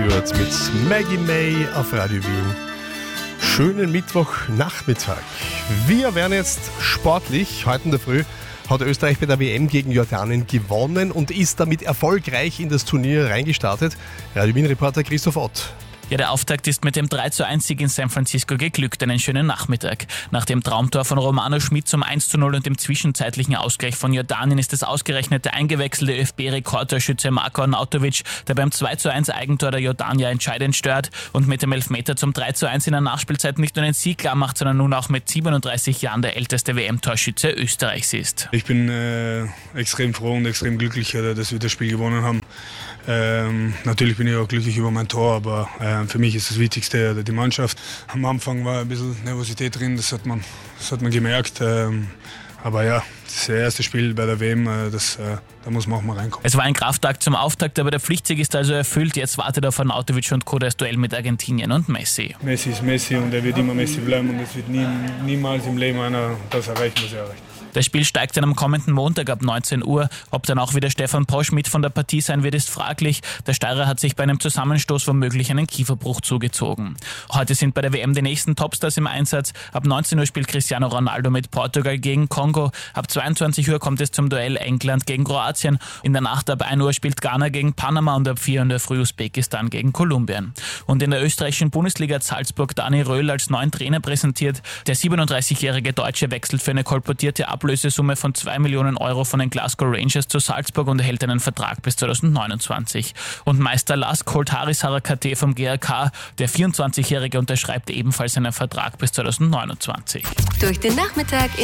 Stewart mit Maggie May auf Radio Wien. Schönen Mittwochnachmittag. Wir werden jetzt sportlich. Heute in der Früh hat Österreich bei der WM gegen Jordanien gewonnen und ist damit erfolgreich in das Turnier reingestartet. Radio Wien-Reporter Christoph Ott. Ja, der Auftakt ist mit dem 3:1-Sieg in San Francisco geglückt. Einen schönen Nachmittag. Nach dem Traumtor von Romano Schmid zum 1:0 und dem zwischenzeitlichen Ausgleich von Jordanien ist es ausgerechnet der eingewechselte ÖFB-Rekordtorschütze Marko Arnautovic, der beim 2:1-Eigentor der Jordanier entscheidend stört und mit dem Elfmeter zum 3:1 in der Nachspielzeit nicht nur den Sieg klar macht, sondern nun auch mit 37 Jahren der älteste WM-Torschütze Österreichs ist. Ich bin extrem froh und extrem glücklich, dass wir das Spiel gewonnen haben. Natürlich bin ich auch glücklich über mein Tor, aber für mich ist das Wichtigste die Mannschaft. Am Anfang war ein bisschen Nervosität drin, das hat man gemerkt. Aber ja, das erste Spiel bei der WM, da muss man auch mal reinkommen. Es war ein Kraftakt zum Auftakt, aber der Pflichtsieg ist also erfüllt. Jetzt wartet auf Arnautovic und Co. das Duell mit Argentinien und Messi. Messi ist Messi und er wird immer Messi bleiben und es wird niemals im Leben einer das erreichen, was er erreicht. Das Spiel steigt dann am kommenden Montag ab 19 Uhr. Ob dann auch wieder Stefan Posch mit von der Partie sein wird, ist fraglich. Der Steirer hat sich bei einem Zusammenstoß womöglich einen Kieferbruch zugezogen. Heute sind bei der WM die nächsten Topstars im Einsatz. Ab 19 Uhr spielt Cristiano Ronaldo mit Portugal gegen Kongo. Ab 22 Uhr kommt es zum Duell England gegen Kroatien. In der Nacht ab 1 Uhr spielt Ghana gegen Panama und ab 4 Uhr in der Früh Usbekistan gegen Kolumbien. Und in der österreichischen Bundesliga hat Salzburg Dani Röhl als neuen Trainer präsentiert. Der 37-jährige Deutsche wechselt für eine kolportierte Ablösesumme von 2 Millionen Euro von den Glasgow Rangers zu Salzburg und erhält einen Vertrag bis 2029. Und Meister Lask holt Haris Harakate vom GRK. Der 24-jährige unterschreibt ebenfalls einen Vertrag bis 2029. Durch den Nachmittag